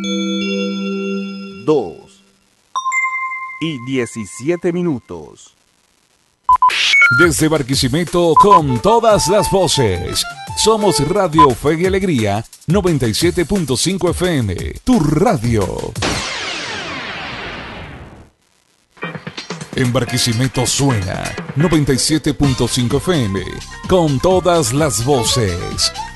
2:17. Desde Barquisimeto con todas las voces. Somos Radio Fe y Alegría 97.5 FM, tu radio. En Barquisimeto suena 97.5 FM con todas las voces.